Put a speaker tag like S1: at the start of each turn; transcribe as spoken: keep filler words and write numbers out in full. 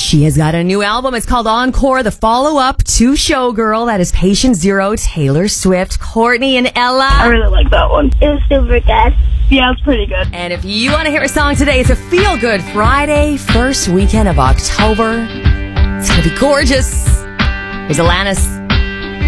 S1: She has got a new album. It's called Encore, the follow-up to Showgirl. That is Patient Zero, Taylor Swift, Courtney, and Ella.
S2: I really like that one.
S3: It was super good.
S2: Yeah, it's pretty good.
S1: And if you want to hear a song today, it's a feel-good Friday, first weekend of October. It's going to be gorgeous. Here's Alanis.